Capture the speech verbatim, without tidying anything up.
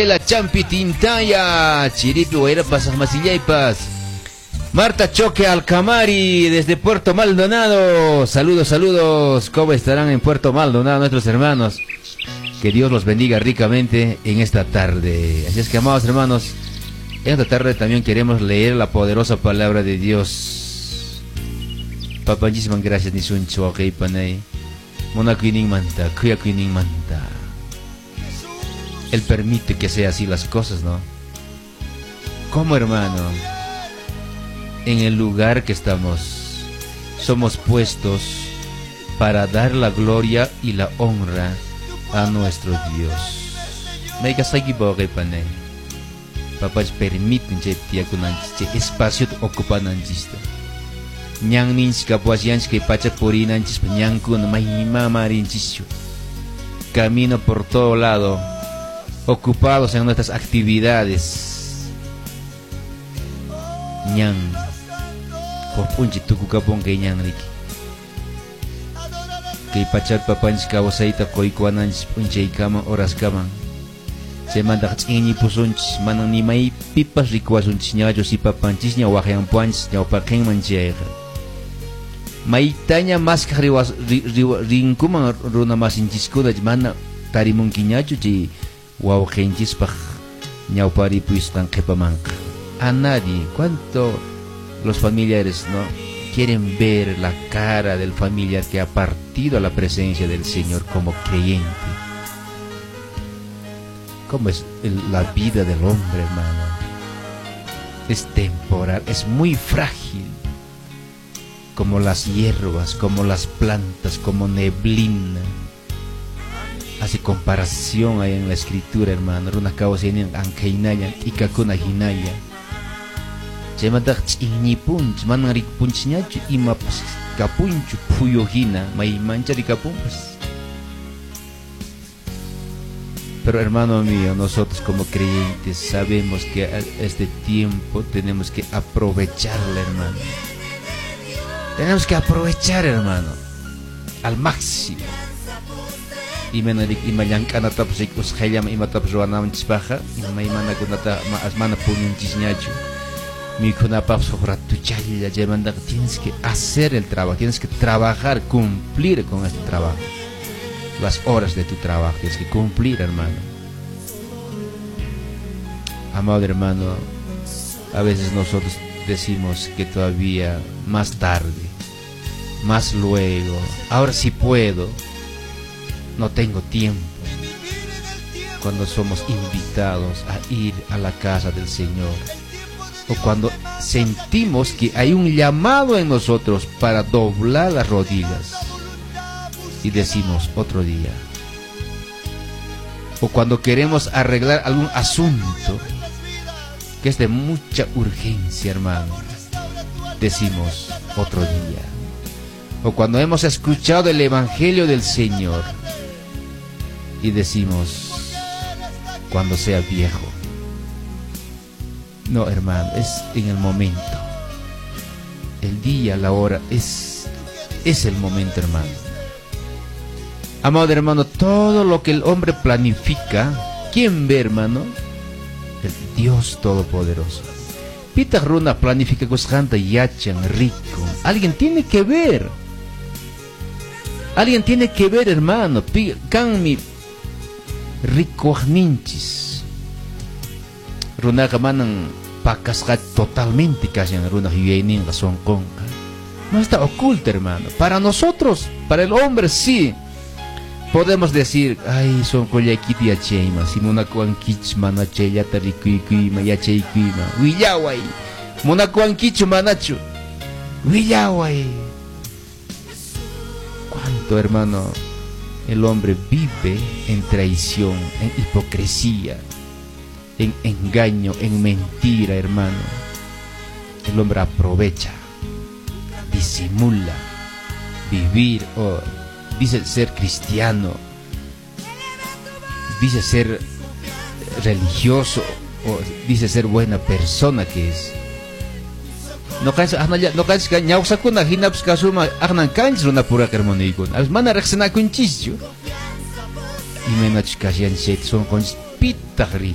La Champi Tintaya, Chiripi Guaira Pasas Masillaipas. Marta Choque Alcamari desde Puerto Maldonado. Saludos, saludos. ¿Cómo estarán en Puerto Maldonado nuestros hermanos? Que Dios los bendiga ricamente en esta tarde. Así es que, amados hermanos, en esta tarde también queremos leer la poderosa palabra de Dios. Papá, muchísimas gracias. Nisun Choque Panay. Mona Quining Manta, Kuya Quining Manta. Él permite que sea así las cosas, ¿no? Como hermano, en el lugar que estamos, somos puestos para dar la gloria y la honra a nuestro Dios. Me casagi boke pane. Papá permite que tia kunanchi espacio ocupa nanchista. Nyang ninch kapuasianch que pacha porinanchis nyang kun mahima marinchisio. Camino por todo lado, ocupados en nuestras actividades. Ñan por punchi tuku kapon que ñan riki que pachar papanch kawasaita koikuananch punchi kama horas kaman se manda chini pusunch manan ni mai pipas rikuasunch ñayo si papanchis ña wajan puanch ña paken manchega mai taña mas riwas rinkuman runa masinchis mana tarimun kiñacho chi wow gentis pa ñaupari pues tan kepamanca. A nadie, cuánto los familiares no quieren ver la cara del familiar que ha partido a la presencia del Señor como creyente. ¿Cómo es el, la vida del hombre, hermano? Es temporal, es muy frágil, como las hierbas, como las plantas, como neblina. Hace comparación ahí en la escritura, hermano. Runa causa en ankeinayan ikakuna hinaya. Chemata chinipunch manari punchñachu ima kapunchu puyojina mai manchari kapunpas. Pero hermano mío, nosotros como creyentes sabemos que a este tiempo tenemos que aprovecharlo, hermano. Tenemos que aprovechar, hermano, al máximo. Y menarik imayan kanata pusik ushayam imatap ruanam chispaja ima imana kunata asmana punin chisñachu mi kunapap sobratu chaya llamanda. Tienes que hacer el trabajo, tienes que trabajar, cumplir con este trabajo, las horas de tu trabajo tienes que cumplir, hermano. Amado hermano, a veces nosotros decimos que todavía más tarde, más luego, ahora sí puedo. No tengo tiempo. Cuando somos invitados a ir a la casa del Señor, o cuando sentimos que hay un llamado en nosotros para doblar las rodillas y decimos otro día, o cuando queremos arreglar algún asunto que es de mucha urgencia, hermano, decimos otro día, o cuando hemos escuchado el Evangelio del Señor y decimos cuando sea viejo. No, hermano, es en el momento. El día, la hora, es, es el momento, hermano. Amado hermano, todo lo que el hombre planifica, ¿quién ve, hermano? El Dios Todopoderoso. Pita runa planifica cosjanta yachan rico. Alguien tiene que ver. Alguien tiene que ver, hermano. Can mi rico ninchis runa kamanan pakaskat totalmente casi en runa hiyenin son conca. No está oculto, hermano. Para nosotros, para el hombre sí podemos decir, ay, son koyakiti acheima simuna kuankich mana cheyata rikuikuima yacheikuima willawai muna kuankichu manachu willawai. Cuánto, hermano, el hombre vive en traición, en hipocresía, en engaño, en mentira, hermano. El hombre aprovecha, disimula, vivir, oh, dice ser cristiano, dice ser religioso, o dice ser buena persona que es. No caes, no caes que ñausa kuna hinaps kasuma agnan kanch runa pura kermonikun. As mana reksena kunchis yo. Y menach kasian set son con pitahri.